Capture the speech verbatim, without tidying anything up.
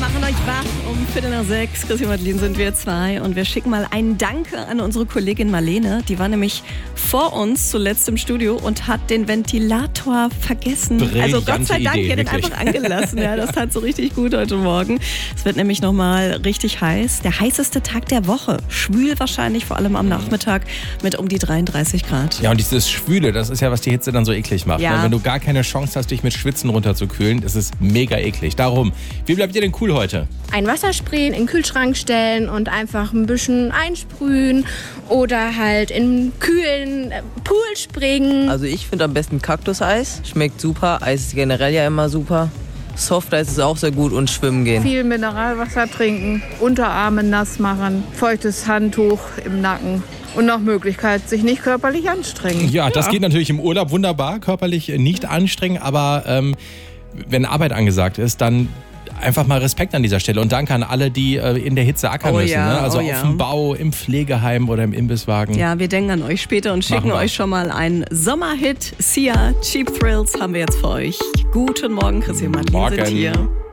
machen euch wach. Um Viertel nach sechs, Chrissy und Madeline sind wir zwei. Und wir schicken mal einen Danke an unsere Kollegin Marlene. Die war nämlich vor uns zuletzt im Studio und hat den Ventilator vergessen. Brillante also Gott sei Dank, Idee, ihr den wirklich. einfach angelassen. Ja, das tat so richtig gut heute Morgen. Es wird nämlich nochmal richtig heiß. Der heißeste Tag der Woche. Schwül wahrscheinlich, vor allem am Nachmittag mit um die dreiunddreißig Grad. Ja, und dieses Schwüle, das ist ja, was die Hitze dann so eklig macht. Ja. Ne? Wenn du gar keine Chance hast, dich mit Schwitzen runterzukühlen, das ist mega eklig. Darum, wie bleibt ihr denn cool heute? Ein Wassersprayen in den Kühlschrank stellen und einfach ein bisschen einsprühen oder halt in kühlen Pool springen. Also ich finde am besten Kaktuseis. Schmeckt super. Eis ist generell ja immer super. Softeis ist auch sehr gut und schwimmen gehen. Viel Mineralwasser trinken, Unterarme nass machen, feuchtes Handtuch im Nacken. Und nach Möglichkeit sich nicht körperlich anstrengen. Ja, das geht natürlich im Urlaub wunderbar, körperlich nicht anstrengend, aber ähm, wenn Arbeit angesagt ist, dann einfach mal Respekt an dieser Stelle und danke an alle, die äh, in der Hitze ackern Oh müssen. ja, Ne? Also oh auf ja. dem Bau, im Pflegeheim oder im Imbisswagen. Ja, wir denken an euch später und schicken Machen wir. euch schon mal einen Sommerhit. Sia, Cheap Thrills haben wir jetzt für euch. Guten Morgen, Chrissy und Madeline sind Morgen. hier.